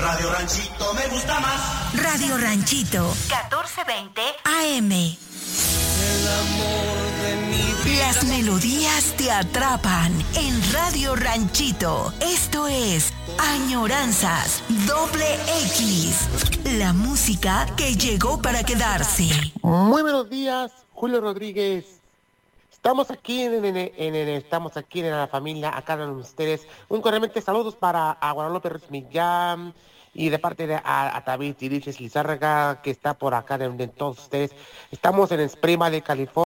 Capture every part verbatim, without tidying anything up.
Radio Ranchito me gusta más. Radio Ranchito, catorce veinte A M. El amor de mi vida. Las melodías te atrapan en Radio Ranchito. Esto es Añoranzas Doble X. La música que llegó para quedarse. Muy buenos días, Julio Rodríguez. Estamos aquí en, en, en, en- estamos aquí en la familia, acá con ustedes. Un cordialmente saludos para a Guadalupe Ruiz Millán y de parte de a, a David Tiriches Lizárraga, que está por acá de, de todos ustedes. Estamos en Esprima de California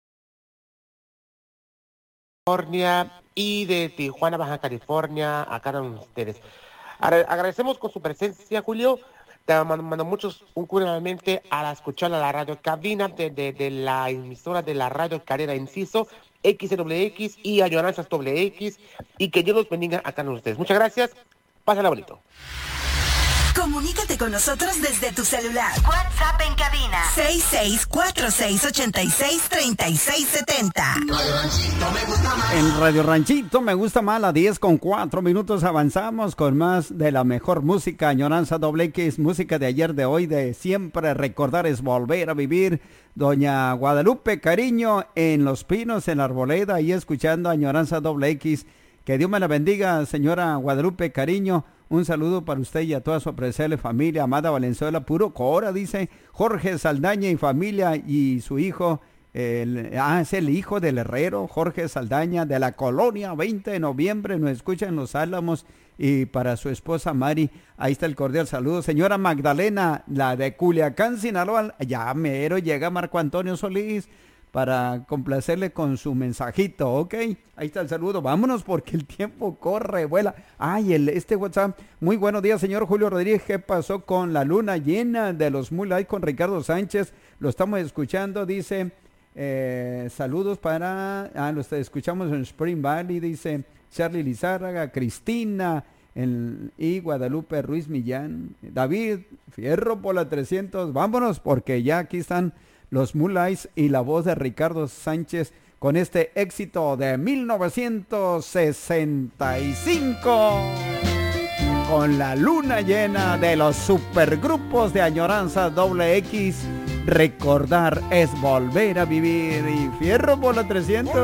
y de Tijuana, Baja California, acá con ustedes. Agra- agradecemos con su presencia, Julio. Te mando, mando muchos un curioamente a la escuchar a la radio cabina de, de, de la emisora de la radio Carrera Inciso X W X y Añoranzas Doble X, y que Dios los bendiga acá con ustedes. Muchas gracias. Pásenla bonito. Comunícate con nosotros desde tu celular. WhatsApp en cabina seis seis cuatro seis ocho seis tres seis siete cero. Radio Ranchito me gusta más. En Radio Ranchito me gusta más, a diez con cuatro minutos avanzamos con más de la mejor música, Añoranza Doble X, música de ayer, de hoy, de siempre. Recordar es volver a vivir. Doña Guadalupe Cariño en Los Pinos, en la Arboleda, y escuchando Añoranza Doble X. Que Dios me la bendiga, señora Guadalupe Cariño. Un saludo para usted y a toda su apreciable familia. Amada Valenzuela, puro Cora, dice Jorge Saldaña y familia, y su hijo, el, ah, es el hijo del herrero, Jorge Saldaña, de la colonia veinte de noviembre, nos escucha en Los Álamos, y para su esposa Mari, ahí está el cordial saludo. Señora Magdalena, la de Culiacán, Sinaloa, ya mero llega Marco Antonio Solís, para complacerle con su mensajito, ¿ok? Ahí está el saludo. Vámonos porque el tiempo corre, vuela. Ay, el, este WhatsApp. Muy buenos días, señor Julio Rodríguez. ¿Qué pasó con la luna llena de los Moonlight con Ricardo Sánchez? Lo estamos escuchando, dice. Eh, saludos para... Ah, lo está- escuchamos en Spring Valley, dice Charlie Lizárraga, Cristina en- y Guadalupe Ruiz Millán. David, fierro por la trescientos. Vámonos porque ya aquí están los Moonlights y la voz de Ricardo Sánchez con este éxito de mil novecientos sesenta y cinco, con la luna llena de los supergrupos de Añoranza Doble X. Recordar es volver a vivir, y fierro por la trescientos.